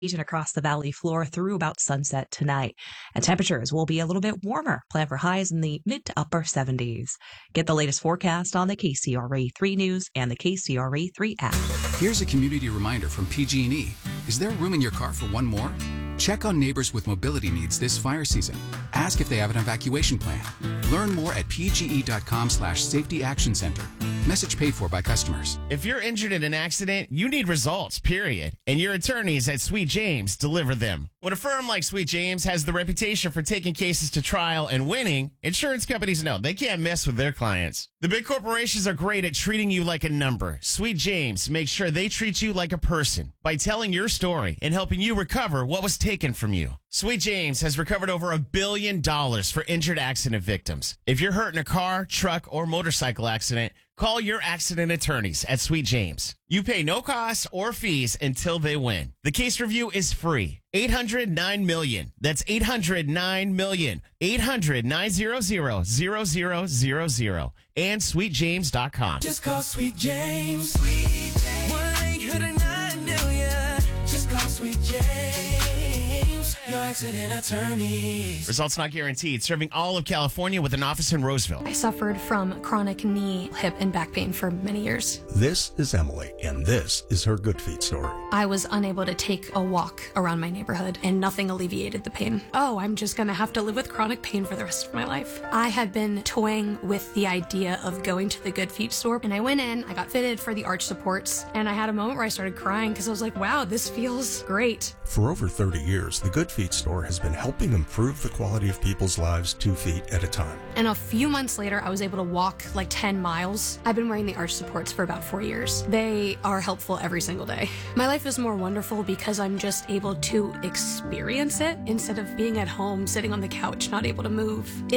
And across the valley floor through about sunset tonight. And temperatures will be a little bit warmer. Plan for highs in the mid to upper 70s. Get the latest forecast on the KCRA 3 News and the KCRA 3 app. Here's a community reminder from PG&E. Is there room in your car for one more? Check on neighbors with mobility needs this fire season. Ask if they have an evacuation plan. Learn more at pge.com/safety action center. Message paid for by customers. If you're injured in an accident, you need results, period. And your attorneys at Sweet James deliver them. When a firm like Sweet James has the reputation for taking cases to trial and winning, insurance companies know they can't mess with their clients. The big corporations are great at treating you like a number. Sweet James makes sure they treat you like a person by telling your story and helping you recover what was taken from you. Sweet James has recovered over $1 billion for injured accident victims. If you're hurt in a car, truck, or motorcycle accident, call your accident attorneys at Sweet James. You pay no costs or fees until they win. The case review is free. 800-9-MILLION. That's 800-9-MILLION. 800-900-0000. And sweetjames.com. Just call Sweet James. Sweet James. 1-800-9-MILLION. Just call Sweet James. Your accident attorney. Results not guaranteed. Serving all of California with an office in Roseville. I suffered from chronic knee, hip, and back pain for many years. This is Emily, and this is her Good Feet story. I was unable to take a walk around my neighborhood, and nothing alleviated the pain. Oh, I'm just going to have to live with chronic pain for the rest of my life. I had been toying with the idea of going to the Good Feet store, and I went in, I got fitted for the arch supports, and I had a moment where I started crying because I was like, wow, this feels great. For over 30 years, the Good Feet store has been helping improve the quality of people's lives 2 feet at a time. And a few months later, I was able to walk like 10 miles. I've been wearing the arch supports for about 4 years. They are helpful every single day. My life is more wonderful because I'm just able to experience it instead of being at home, sitting on the couch, not able to move.